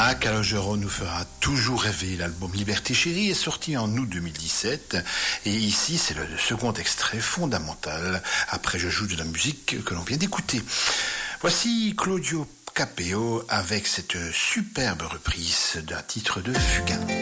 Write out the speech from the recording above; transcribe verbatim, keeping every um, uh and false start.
Ah, Calogero nous fera toujours rêver. L'album Liberté Chérie est sorti en août deux mille dix-sept. Et ici, c'est le second extrait fondamental. Après, je joue de la musique que l'on vient d'écouter. Voici Claudio Capeo avec cette superbe reprise d'un titre de Fugain.